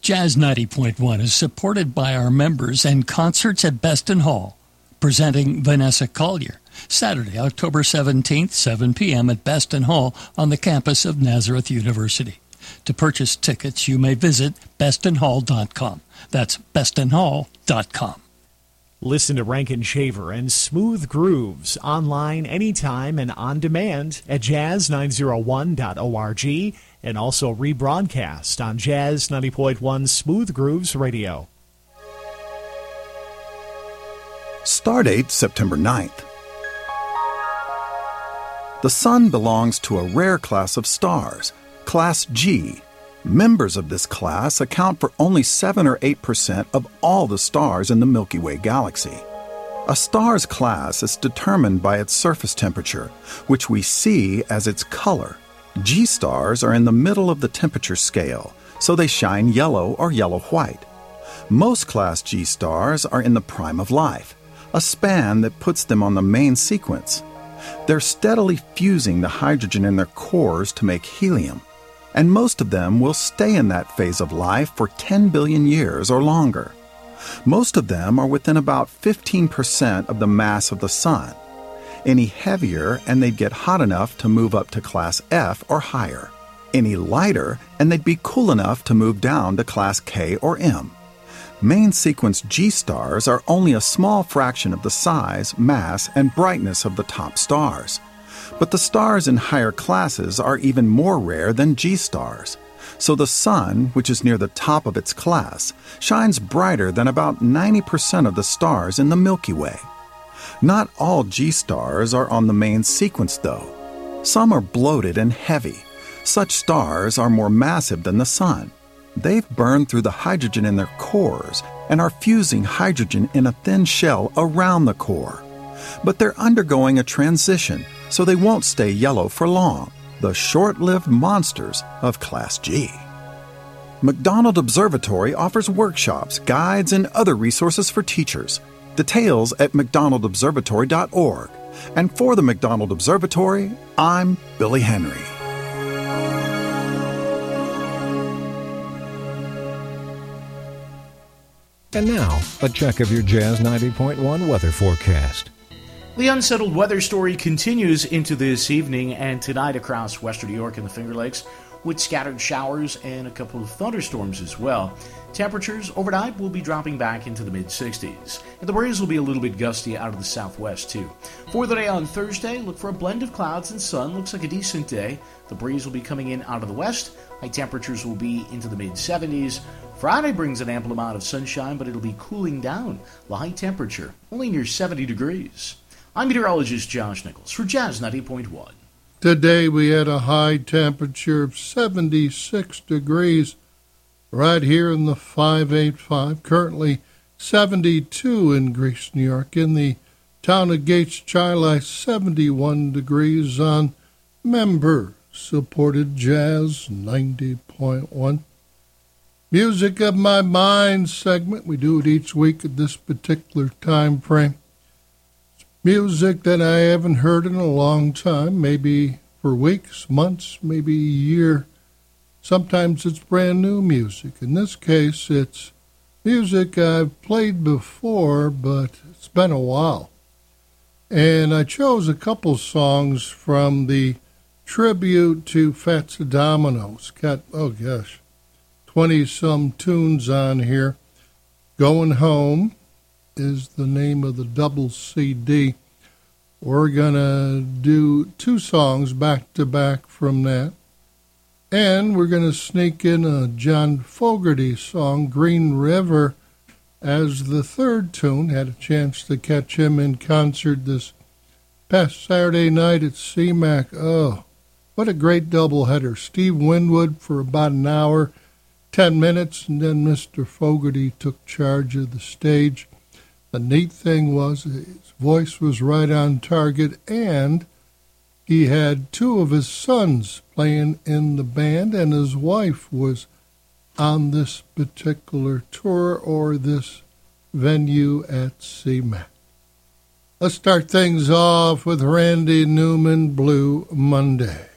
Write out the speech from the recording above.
Jazz 90.1 is supported by our members and concerts at Beston Hall, presenting Vanessa Collier, Saturday, October 17th, 7 p.m. at Beston Hall on the campus of Nazareth University. To purchase tickets, you may visit bestonhall.com. That's bestonhall.com. Listen to Rankin Shaver and Smooth Grooves online anytime and on demand at jazz901.org and also rebroadcast on Jazz 90.1 Smooth Grooves Radio. Stardate September 9th. The Sun belongs to a rare class of stars, Class G. Members of this class account for only 7 or 8% of all the stars in the Milky Way galaxy. A star's class is determined by its surface temperature, which we see as its color. G stars are in the middle of the temperature scale, so they shine yellow or yellow-white. Most Class G stars are in the prime of life, a span that puts them on the main sequence. They're steadily fusing the hydrogen in their cores to make helium, and most of them will stay in that phase of life for 10 billion years or longer. Most of them are within about 15% of the mass of the Sun. Any heavier, and they'd get hot enough to move up to Class F or higher. Any lighter, and they'd be cool enough to move down to Class K or M. Main sequence G stars are only a small fraction of the size, mass, and brightness of the top stars. But the stars in higher classes are even more rare than G stars. So the Sun, which is near the top of its class, shines brighter than about 90% of the stars in the Milky Way. Not all G stars are on the main sequence, though. Some are bloated and heavy. Such stars are more massive than the Sun. They've burned through the hydrogen in their cores and are fusing hydrogen in a thin shell around the core. But they're undergoing a transition, so they won't stay yellow for long. The short-lived monsters of Class G. McDonald Observatory offers workshops, guides, and other resources for teachers. Details at mcdonaldobservatory.org. And for the McDonald Observatory, I'm Billy Henry. And now, a check of your Jazz 90.1 weather forecast. The unsettled weather story continues into this evening and tonight across western New York and the Finger Lakes, with scattered showers and a couple of thunderstorms as well. Temperatures overnight will be dropping back into the mid-60s, and the breeze will be a little bit gusty out of the southwest too. For the day on Thursday, look for a blend of clouds and sun. Looks like a decent day. The breeze will be coming in out of the west. High temperatures will be into the mid-70s. Friday brings an ample amount of sunshine, but it'll be cooling down. The high temperature only near 70 degrees. I'm meteorologist Josh Nichols for Jazz 90.1. Today we had a high temperature of 76 degrees right here in the 585. Currently 72 in Greece, New York. In the town of Gates, Chile, 71 degrees on member-supported Jazz 90.1. Music of My Mind segment. We do it each week at this particular time frame. Music that I haven't heard in a long time, maybe for weeks, months, maybe a year. Sometimes it's brand new music. In this case, it's music I've played before, but it's been a while. And I chose a couple songs from the tribute to Fats Domino. It's got, 20-some tunes on here. Going Home is the name of the double CD. We're going to do two songs back-to-back from that. And we're going to sneak in a John Fogerty song, Green River, as the third tune. Had a chance to catch him in concert this past Saturday night at CMAC. Oh, what a great doubleheader. Steve Winwood for about an hour, 10 minutes, and then Mr. Fogerty took charge of the stage. The neat thing was his voice was right on target, and he had two of his sons playing in the band, and his wife was on this particular tour or this venue at CMAC. Let's start things off with Randy Newman, Blue Monday.